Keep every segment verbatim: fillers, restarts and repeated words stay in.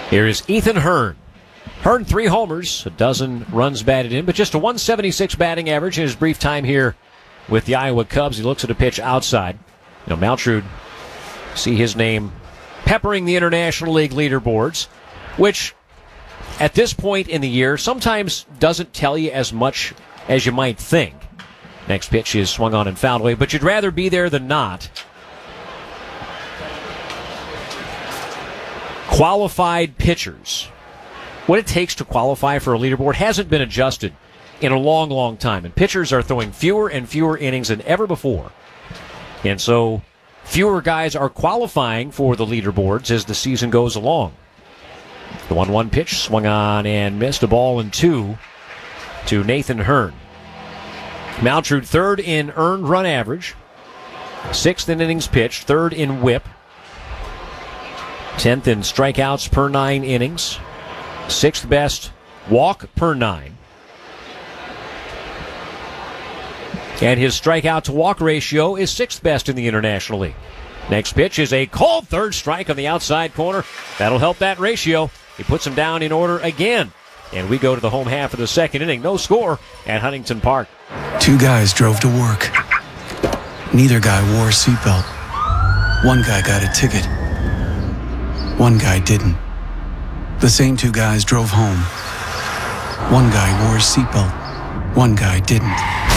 Here is Ethan Hearn. Hearn, three homers, a dozen runs batted in, but just a one seventy-six batting average in his brief time here with the Iowa Cubs. He looks at a pitch outside. You know, Maltrud, see his name peppering the International League leaderboards, which at this point in the year sometimes doesn't tell you as much as you might think. Next pitch is swung on and fouled away, but you'd rather be there than not. Qualified pitchers. What it takes to qualify for a leaderboard hasn't been adjusted in a long, long time, and pitchers are throwing fewer and fewer innings than ever before. And so fewer guys are qualifying for the leaderboards as the season goes along. The one one pitch swung on and missed, a ball and two to Nathan Hearn. Maltrud third in earned run average, sixth in innings pitched, third in whip, tenth in strikeouts per nine innings, sixth best walk per nine. And his strikeout to walk ratio is sixth best in the International League. Next pitch is a called third strike on the outside corner. That'll help that ratio. He puts him down in order again. And we go to the home half of the second inning. No score at Huntington Park. Two guys drove to work. Neither guy wore a seatbelt. One guy got a ticket. One guy didn't. The same two guys drove home. One guy wore a seatbelt. One guy didn't.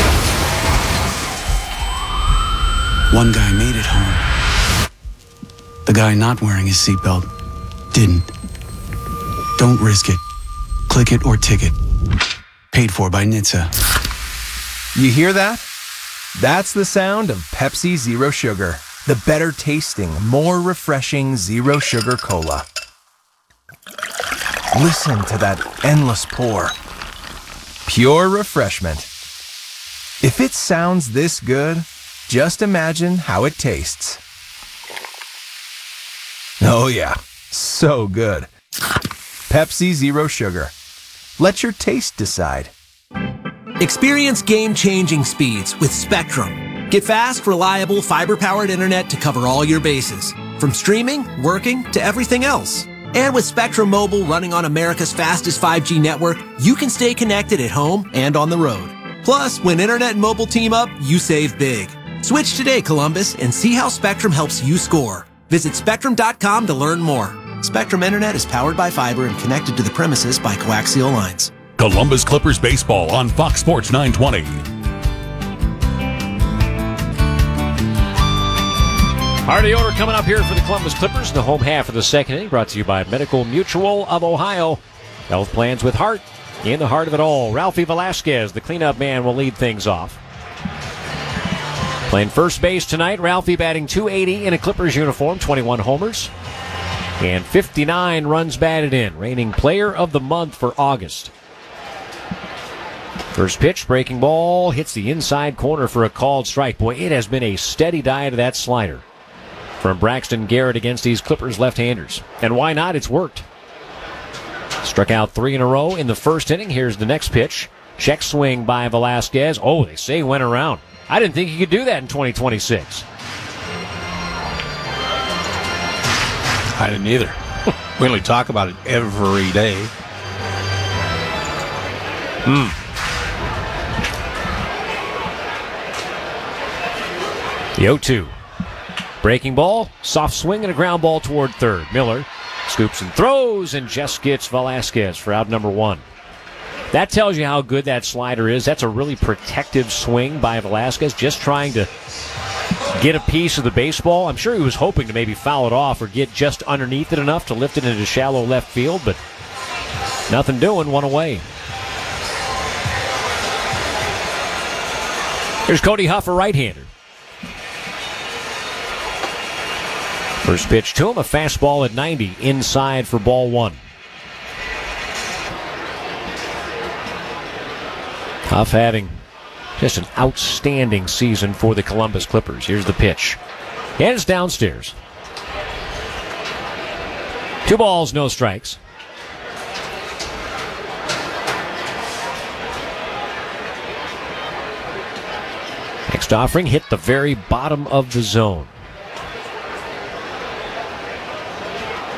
One guy made it home. The guy not wearing his seatbelt didn't. Don't risk it. Click it or ticket. Paid for by N H T S A. You hear that? That's the sound of Pepsi Zero Sugar. The better tasting, more refreshing Zero Sugar Cola. Listen to that endless pour. Pure refreshment. If it sounds this good, just imagine how it tastes. Oh yeah, so good. Pepsi Zero Sugar. Let your taste decide. Experience game-changing speeds with Spectrum. Get fast, reliable, fiber-powered internet to cover all your bases, from streaming, working, to everything else. And with Spectrum Mobile running on America's fastest five G network, you can stay connected at home and on the road. Plus, when internet and mobile team up, you save big. Switch today, Columbus, and see how Spectrum helps you score. Visit Spectrum dot com to learn more. Spectrum Internet is powered by fiber and connected to the premises by coaxial lines. Columbus Clippers baseball on Fox Sports nine twenty. Hardy order coming up here for the Columbus Clippers. The home half of the second inning brought to you by Medical Mutual of Ohio. Health plans with heart in the heart of it all. Ralphie Velasquez, the cleanup man, will lead things off. Playing first base tonight, Ralphie batting two eighty in a Clippers uniform, twenty-one homers, and fifty-nine runs batted in. Reigning player of the month for August. First pitch, breaking ball, hits the inside corner for a called strike. Boy, it has been a steady diet of that slider from Braxton Garrett against these Clippers left-handers. And why not? It's worked. Struck out three in a row in the first inning. Here's the next pitch. Check swing by Velasquez. Oh, they say he went around. I didn't think he could do that in twenty twenty-six. I didn't either. We only talk about it every day. Hmm. The oh two. Breaking ball, soft swing, and a ground ball toward third. Miller scoops and throws and just gets Velasquez for out number one. That tells you how good that slider is. That's a really protective swing by Velasquez, just trying to get a piece of the baseball. I'm sure he was hoping to maybe foul it off or get just underneath it enough to lift it into shallow left field, but nothing doing, one away. Here's Cody Huff, a right-hander. First pitch to him, a fastball at ninety, inside for ball one. Huff having just an outstanding season for the Columbus Clippers. Here's the pitch. And it's downstairs. Two balls, no strikes. Next offering hit the very bottom of the zone.